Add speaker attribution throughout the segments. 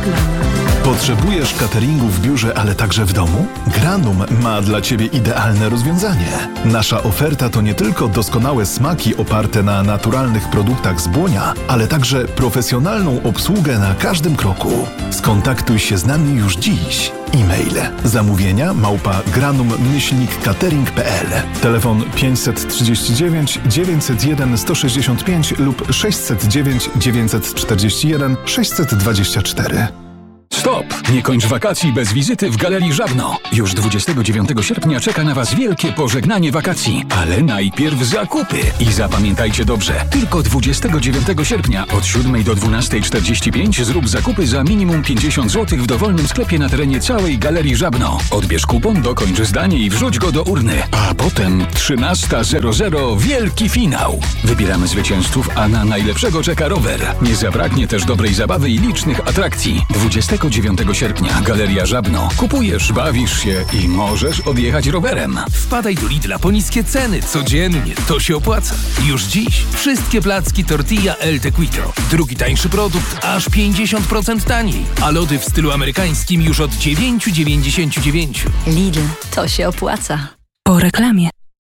Speaker 1: Reklama.
Speaker 2: Potrzebujesz cateringu w biurze, ale także w domu? Granum ma dla Ciebie idealne rozwiązanie. Nasza oferta to nie tylko doskonałe smaki oparte na naturalnych produktach z Błonia, ale także profesjonalną obsługę na każdym kroku. Skontaktuj się z nami już dziś. E-mail zamówienia @granum-catering.pl, telefon 539 901 165 lub 609 941 624.
Speaker 3: Stop! Nie kończ wakacji bez wizyty w Galerii Żabno. Już 29 sierpnia czeka na Was wielkie pożegnanie wakacji. Ale najpierw zakupy. I zapamiętajcie dobrze, tylko 29 sierpnia od 7 do 12:45 zrób zakupy za minimum 50 zł w dowolnym sklepie na terenie całej Galerii Żabno. Odbierz kupon, dokończ zdanie i wrzuć go do urny. A potem 13:00 wielki finał. Wybieramy zwycięzców, a na najlepszego czeka rower. Nie zabraknie też dobrej zabawy i licznych atrakcji. 29 sierpnia Galeria Żabno. Kupujesz, bawisz się i możesz odjechać rowerem.
Speaker 4: Wpadaj do Lidla po niskie ceny codziennie. To się opłaca. Już dziś wszystkie placki tortilla El Tequito. Drugi tańszy produkt aż 50% taniej. A lody w stylu amerykańskim już od 9,99.
Speaker 1: Lidl, to się opłaca. Po reklamie.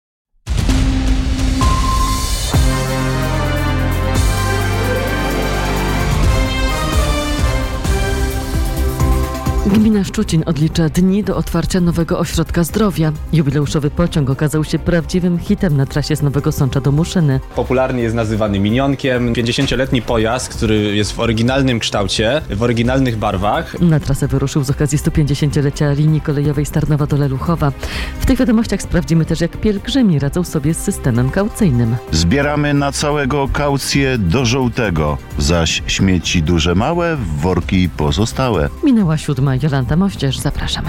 Speaker 1: Gmina Szczucin odlicza dni do otwarcia nowego ośrodka zdrowia. Jubileuszowy pociąg okazał się prawdziwym hitem na trasie z Nowego Sącza do Muszyny.
Speaker 5: Popularnie jest nazywany minionkiem. 50-letni pojazd, który jest w oryginalnym kształcie, w oryginalnych barwach.
Speaker 1: Na trasę wyruszył z okazji 150-lecia linii kolejowej z Tarnowa do Leluchowa. W tych wiadomościach sprawdzimy też, jak pielgrzymi radzą sobie z systemem kaucyjnym.
Speaker 6: Zbieramy na całego kaucję do żółtego, zaś śmieci duże małe w worki pozostałe.
Speaker 1: Minęła 7. Jolanta Moździerz, zapraszam.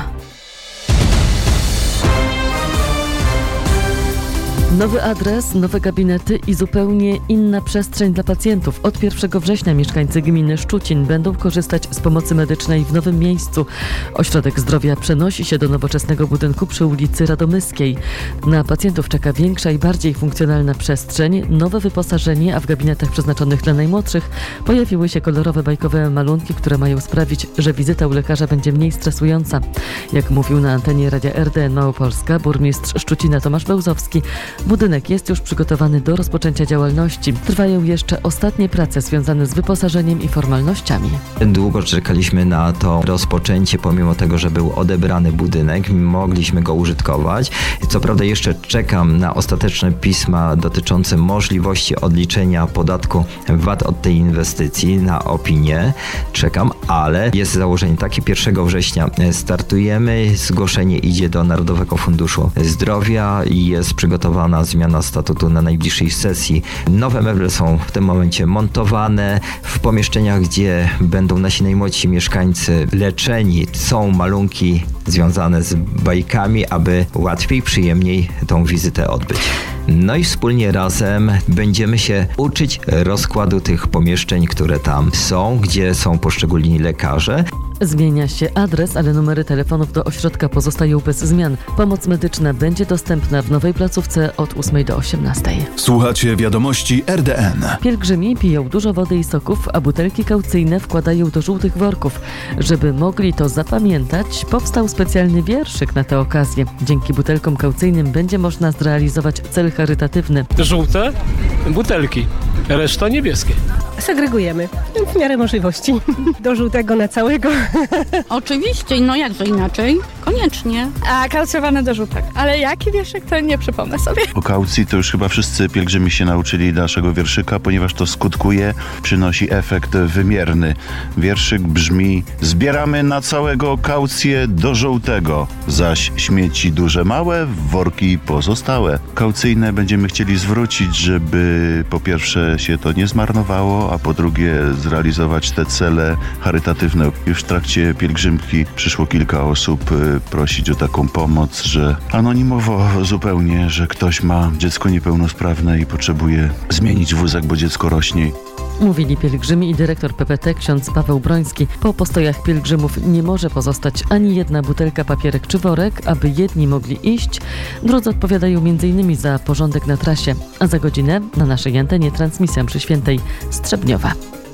Speaker 1: Nowy adres, nowe gabinety i zupełnie inna przestrzeń dla pacjentów. Od 1 września mieszkańcy gminy Szczucin będą korzystać z pomocy medycznej w nowym miejscu. Ośrodek zdrowia przenosi się do nowoczesnego budynku przy ulicy Radomyskiej. Na pacjentów czeka większa i bardziej funkcjonalna przestrzeń, nowe wyposażenie, a w gabinetach przeznaczonych dla najmłodszych pojawiły się kolorowe bajkowe malunki, które mają sprawić, że wizyta u lekarza będzie mniej stresująca. Jak mówił na antenie Radia RDN Małopolska burmistrz Szczucina Tomasz Bełzowski, budynek jest już przygotowany do rozpoczęcia działalności. Trwają jeszcze ostatnie prace związane z wyposażeniem i formalnościami.
Speaker 7: Długo czekaliśmy na to rozpoczęcie, pomimo tego, że był odebrany budynek, mogliśmy go użytkować. Co prawda jeszcze czekam na ostateczne pisma dotyczące możliwości odliczenia podatku VAT od tej inwestycji, na opinię. Czekam, ale jest założenie takie, 1 września startujemy, zgłoszenie idzie do Narodowego Funduszu Zdrowia i jest przygotowana zmiana statutu na najbliższej sesji. Nowe meble są w tym momencie montowane. W pomieszczeniach, gdzie będą nasi najmłodsi mieszkańcy leczeni, są malunki związane z bajkami, aby łatwiej, przyjemniej tą wizytę odbyć. No i wspólnie razem będziemy się uczyć rozkładu tych pomieszczeń, które tam są, gdzie są poszczególni lekarze.
Speaker 1: Zmienia się adres, ale numery telefonów do ośrodka pozostają bez zmian. Pomoc medyczna będzie dostępna w nowej placówce od 8 do 18.
Speaker 2: Słuchacie wiadomości RDN.
Speaker 1: Pielgrzymi piją dużo wody i soków, a butelki kaucyjne wkładają do żółtych worków. Żeby mogli to zapamiętać, powstał specjalny wierszyk na tę okazję. Dzięki butelkom kaucyjnym będzie można zrealizować cel charytatywny.
Speaker 8: Żółte butelki, reszta niebieskie.
Speaker 9: Segregujemy w miarę możliwości. Do żółtego na całego.
Speaker 10: Oczywiście, no jakże inaczej. Koniecznie.
Speaker 11: A kaucjowane do żółtek. Ale jaki wierszyk, to nie przypomnę sobie.
Speaker 6: O kaucji to już chyba wszyscy pielgrzymi się nauczyli naszego wierszyka, ponieważ to skutkuje, przynosi efekt wymierny. Wierszyk brzmi: zbieramy na całego kaucję do żółtego, zaś śmieci duże małe w worki pozostałe. Kaucyjne będziemy chcieli zwrócić, żeby po pierwsze się to nie zmarnowało, a po drugie zrealizować te cele charytatywne. Już w trakcie pielgrzymki przyszło kilka osób prosić o taką pomoc, że anonimowo zupełnie, że ktoś ma dziecko niepełnosprawne i potrzebuje zmienić wózek, bo dziecko rośnie.
Speaker 1: Mówili pielgrzymi i dyrektor PPT ksiądz Paweł Broński. Po postojach pielgrzymów nie może pozostać ani jedna butelka, papierek czy worek, aby jedni mogli iść. Drudzy odpowiadają m.in. za porządek na trasie. A za godzinę na naszej antenie transmisja mszy świętej z Trzebniowa.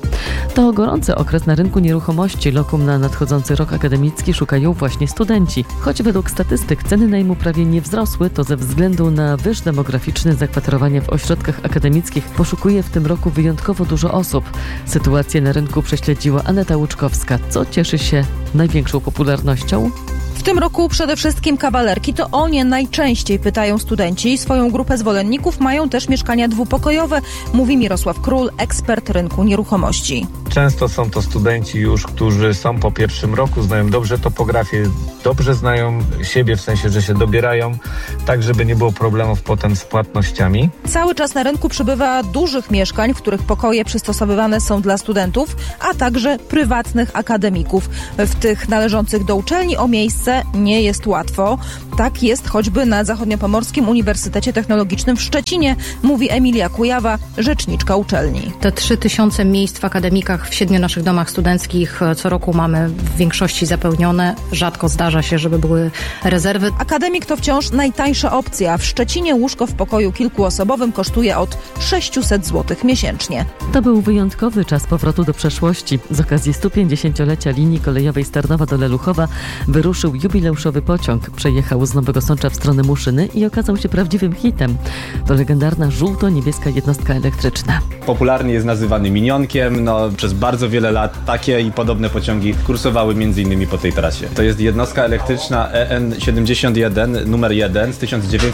Speaker 1: To gorący okres na rynku nieruchomości. Lokum na nadchodzący rok akademicki szukają właśnie studenci. Choć według statystyk ceny najmu prawie nie wzrosły, to ze względu na wyż demograficzny zakwaterowania w ośrodkach akademickich poszukuje w tym roku wyjątkowo dużo osób. Sytuację na rynku prześledziła Aneta Łuczkowska. Co cieszy się największą popularnością?
Speaker 12: W tym roku przede wszystkim kawalerki. To o nie najczęściej pytają studenci. Swoją grupę zwolenników mają też mieszkania dwupokojowe, mówi Mirosław Król, ekspert rynku nieruchomości.
Speaker 13: Często są to studenci już, którzy są po pierwszym roku, znają dobrze topografię, dobrze znają siebie, w sensie, że się dobierają, tak żeby nie było problemów potem z płatnościami.
Speaker 12: Cały czas na rynku przybywa dużych mieszkań, w których pokoje przystosowywane są dla studentów, a także prywatnych akademików. W tych należących do uczelni o miejsce nie jest łatwo. Tak jest choćby na Zachodniopomorskim Uniwersytecie Technologicznym w Szczecinie, mówi Emilia Kujawa, rzeczniczka uczelni.
Speaker 14: Te 3000 miejsc w akademikach w 7 naszych domach studenckich co roku mamy w większości zapełnione. Rzadko zdarza się, żeby były rezerwy.
Speaker 12: Akademik to wciąż najtańsza opcja. W Szczecinie łóżko w pokoju kilkuosobowym kosztuje od 600 zł miesięcznie.
Speaker 1: To był wyjątkowy czas powrotu do przeszłości. Z okazji 150-lecia linii kolejowej z Tarnowa do Leluchowa wyruszył jubileuszowy pociąg. Przejechał z Nowego Sącza w stronę Muszyny i okazał się prawdziwym hitem. To legendarna żółto-niebieska jednostka elektryczna.
Speaker 5: Popularnie jest nazywany minionkiem. Przez bardzo wiele lat takie i podobne pociągi kursowały m.in. po tej trasie. To jest jednostka elektryczna EN71 numer 1 z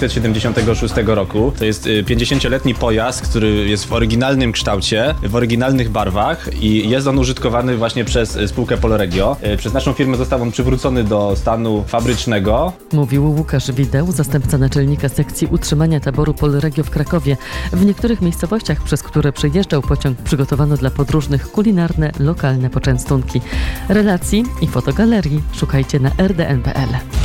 Speaker 5: 1976 roku. To jest 50-letni pojazd, który jest w oryginalnym kształcie, w oryginalnych barwach i jest on użytkowany właśnie przez spółkę Polregio. Przez naszą firmę został on przywrócony do stanu fabrycznego.
Speaker 1: Mówił Łukasz Wideł, zastępca naczelnika sekcji utrzymania taboru Polregio w Krakowie. W niektórych miejscowościach, przez które przejeżdżał pociąg, przygotowano dla podróżnych kulinarne, lokalne poczęstunki. Relacji i fotogalerii szukajcie na rdn.pl.